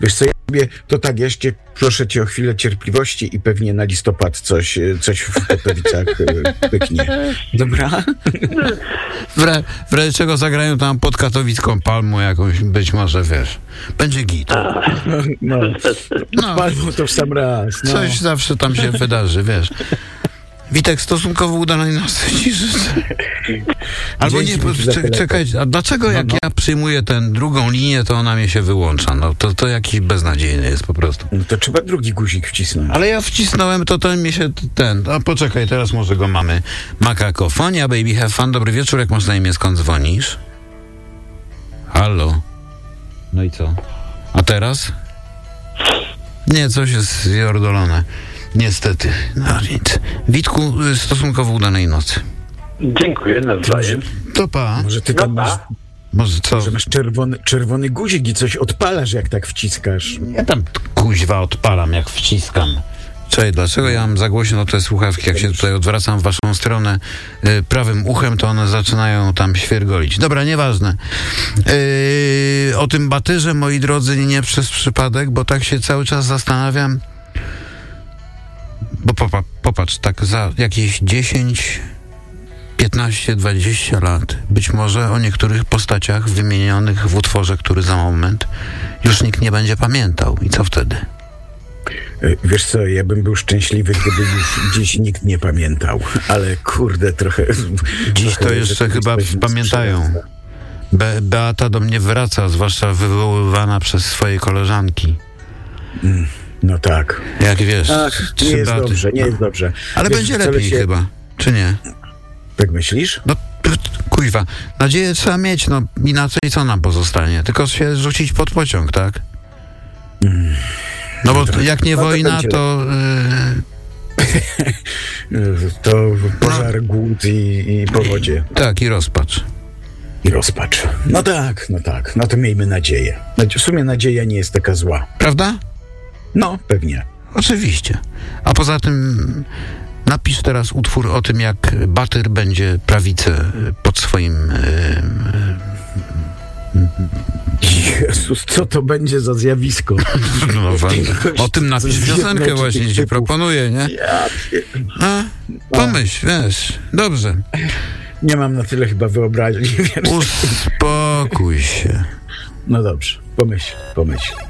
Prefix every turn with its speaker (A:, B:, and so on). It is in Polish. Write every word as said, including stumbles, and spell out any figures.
A: Wiesz co, ja mówię, to tak, jeszcze proszę cię o chwilę cierpliwości i pewnie na listopad coś, coś w Katowicach e, pyknie. Dobra?
B: W, ra- w razie czego zagrają tam pod katowicką palmą jakąś, być może, wiesz. Będzie git.
A: No, no.
B: No.
A: Palmą to w sam raz. No.
B: Coś zawsze tam się wydarzy, wiesz. Witek, stosunkowo udanej nocy ci życzę. Albo
A: Dzięki
B: nie,
A: za
B: czek-
A: telefon.
B: czekaj, a dlaczego jak
A: no.
B: ja przyjmuję tę drugą linię, to ona mnie się wyłącza? No to, to jakiś beznadziejny jest po prostu.
A: No to trzeba drugi guzik wcisnąć.
B: Ale ja wcisnąłem, to ten mi się, ten, a poczekaj, teraz może go mamy. Makakofonia, baby have fun, dobry wieczór, jak masz na imię, skąd dzwonisz? Halo? No i co? A teraz? Nie, coś jest zjordolone. Niestety. No nic. Witku, stosunkowo udanej nocy.
C: Dziękuję nawzajem.
B: To pa.
A: Może ty tam
C: No,
A: masz,
C: pa.
B: Może co?
A: może masz czerwony, czerwony guzik i coś odpalasz, jak tak wciskasz.
B: Ja tam kuźwa odpalam, jak wciskam. Czekaj, dlaczego ja mam za głośno te słuchawki? Jak się tutaj odwracam w waszą stronę y, prawym uchem, to one zaczynają tam świergolić. Dobra, nieważne. Yy, o tym batyrze, moi drodzy, nie przez przypadek, bo tak się cały czas zastanawiam. Bo popa, popatrz, tak za jakieś dziesięć, piętnaście, dwadzieścia lat, być może o niektórych postaciach wymienionych w utworze, który za moment już nikt nie będzie pamiętał. I co wtedy?
A: E, Wiesz co, ja bym był szczęśliwy, gdyby już dziś nikt nie pamiętał. Ale kurde, trochę...
B: Dziś
A: trochę
B: to jeszcze chyba
A: rzeczywistość nas
B: pamiętają.
A: przerasta.
B: Be- Beata do mnie wraca, zwłaszcza wywoływana przez swoje koleżanki.
A: No tak.
B: Jak wiesz,
A: Tak, nie
B: trzy
A: jest
B: Beaty.
A: dobrze, nie
B: No.
A: jest dobrze.
B: Ale
A: Wiesz,
B: będzie
A: wcale
B: lepiej
A: się-
B: chyba, czy nie?
A: Tak myślisz?
B: No, p- kuźwa, nadzieję trzeba mieć, no inaczej co nam pozostanie? Tylko się rzucić pod pociąg, tak? No bo
A: tak.
B: jak nie
A: No to
B: wojna,
A: będzie
B: to... Yy,
A: To pożar, głód i, i powodzie.
B: tak, i rozpacz.
A: I rozpacz. No tak, no tak. No to miejmy nadzieję. Nadzie- W sumie nadzieja nie jest taka zła.
B: Prawda?
A: No, pewnie.
B: Oczywiście. A poza tym napisz teraz utwór o tym, jak Batyr będzie prawicę pod swoim... Yy,
A: Jezus, co to będzie za zjawisko?
B: no, o tym napisz
A: Coś
B: piosenkę
A: zjednoczy
B: właśnie,
A: tych
B: ci
A: typów.
B: proponuję, nie?
A: Ja, pie-
B: A, pomyśl, wiesz, dobrze.
A: nie mam na tyle chyba wyobraźni. Wiesz?
B: Uspokój się.
A: No dobrze, pomyśl, pomyśl.